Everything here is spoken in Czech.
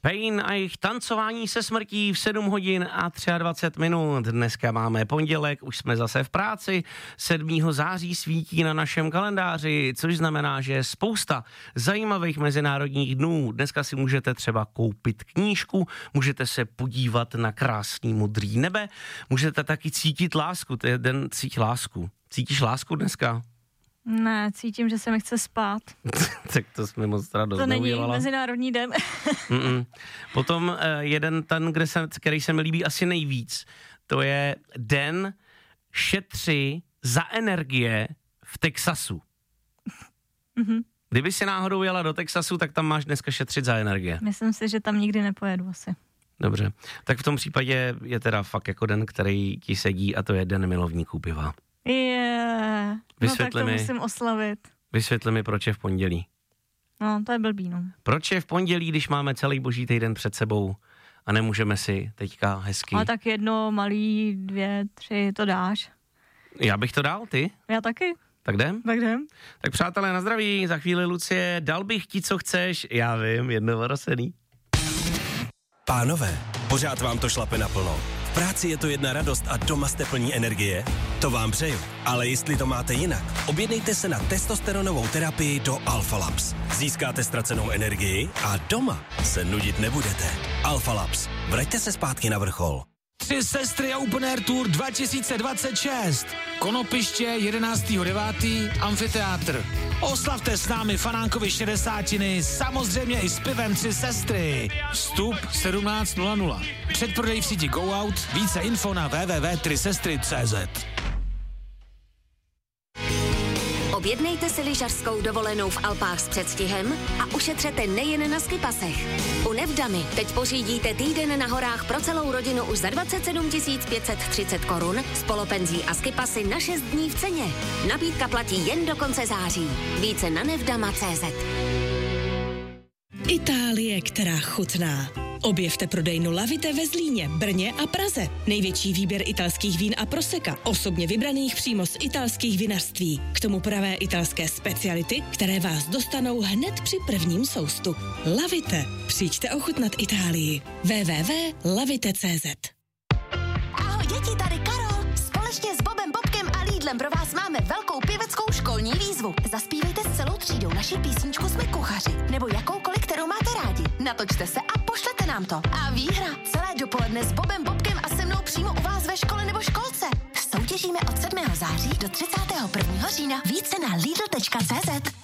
Pain a jejich tancování se smrtí v 7 hodin a 23 minut. Dneska máme pondělek, už jsme zase v práci. 7. září svítí na našem kalendáři, což znamená, že je spousta zajímavých mezinárodních dnů. Dneska si můžete třeba koupit knížku, můžete se podívat na krásný modrý nebe, můžete taky cítit lásku, to je den cít lásku. Cítíš lásku dneska? Ne, cítím, že se mi chce spát. Tak to jsme moc radost To není neudělala. mezinárodní den. Potom jeden ten, který se mi líbí asi nejvíc, to je den šetři za energie v Texasu. Kdyby si náhodou jela do Texasu, tak tam máš dneska šetřit za energie. Myslím si, že tam nikdy nepojedu asi. Dobře, tak v tom případě je teda fakt jako den, který ti sedí, a to je den milovníků piva. No tak to musím oslavit. Vysvětli mi, proč je v pondělí. No, to je blbý, no. Proč je v pondělí, když máme celý boží týden před sebou a nemůžeme si teďka hezky... Ale tak 1, malý, 2, 3, to dáš. Já bych to dal, ty? Já taky. Tak jdem? Tak jdem. Tak přátelé, na zdraví, za chvíli Lucie, dal bych ti, co chceš, já vím, jednovorosený. Pánové, pořád vám to šlape naplno. V práci je to jedna radost a doma jste plní energie? To vám přeju. Ale jestli to máte jinak, objednejte se na testosteronovou terapii do Alpha Labs. Získáte ztracenou energii a doma se nudit nebudete. Alpha Labs. Vraťte se zpátky na vrchol. 3 sestry a Open Air Tour 2026. Konopiště 11.9. Amfiteátr. Oslavte s námi Fanánkovi 60, samozřejmě i s pivem 3 sestry. Vstup 17:00. Předprodej v síti Go Out. Více info na www.3sestry.cz. Objednejte si lyžařskou dovolenou v Alpách s předstihem a ušetřete nejen na skipasech. U Nevdamy teď pořídíte týden na horách pro celou rodinu už za 27 530 korun s polopenzí a skipasy na 6 dní v ceně. Nabídka platí jen do konce září. Více na nevdama.cz. Itálie, která chutná. Objevte prodejnu Lavite ve Zlíně, Brně a Praze. Největší výběr italských vín a proseka, osobně vybraných přímo z italských vinařství. K tomu pravé italské speciality, které vás dostanou hned při prvním soustu. Lavite. Přijďte ochutnat Itálii. www.lavite.cz. Ahoj děti, tady Karol. Společně s Bobem, Bobkem a Lidlem pro vás máme velkou pěveckou školní výzvu. Zaspívejte s celou třídou naši písničku Jsme kuchaři, nebo jakoukoliv, kterou máte rádi. Natočte se a pošlete nám to. A výhra celé dopoledne s Bobem, Bobkem a se mnou přímo u vás ve škole nebo školce. Soutěžíme od 7. září do 31. října. Více na Lidl.cz.